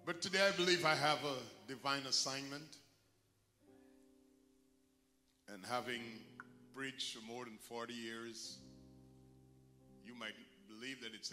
But today I believe I have a divine assignment. And having preached for more than 40 years, you might believe that it's